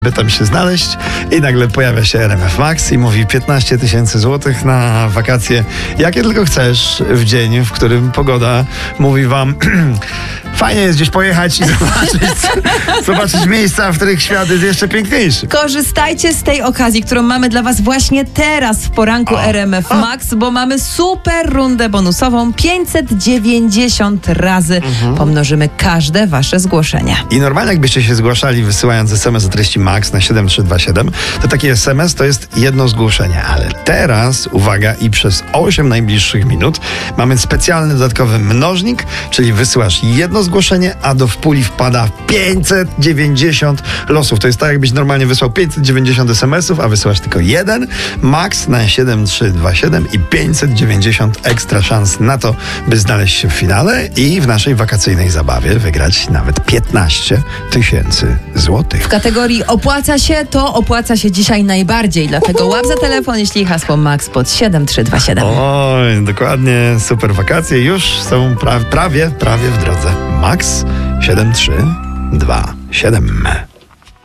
by tam się znaleźć i nagle pojawia się RMF Max i mówi 15 000 złotych na wakacje, jakie tylko chcesz, w którym pogoda mówi wam fajnie jest gdzieś pojechać i zobaczyć miejsca, w których świat jest jeszcze piękniejszy. Korzystajcie z tej okazji, którą mamy dla was właśnie teraz w poranku RMF Max, bo mamy super rundę bonusową. 590 razy pomnożymy każde wasze zgłoszenia. I normalnie jakbyście się zgłaszali wysyłając SMS o treści MAX na 7327, to taki SMS to jest jedno zgłoszenie, ale teraz, uwaga, i przez 8 najbliższych minut mamy specjalny dodatkowy mnożnik, czyli wysyłasz jedno zgłoszenie, a do wpuli wpada 590 losów. To jest tak, jakbyś normalnie wysłał 590 SMS-ów, a wysyłasz tylko jeden. MAX na 7327 i 590 ekstra szans na to, by znaleźć się w finale i w naszej wakacyjnej zabawie wygrać nawet 15 000 złotych. W kategorii opłaca się, to opłaca się dzisiaj najbardziej, dlatego łap za telefon, jeśli hasło MAX pod 7327. Oj, dokładnie, super wakacje już są prawie w drodze. MAX 7327.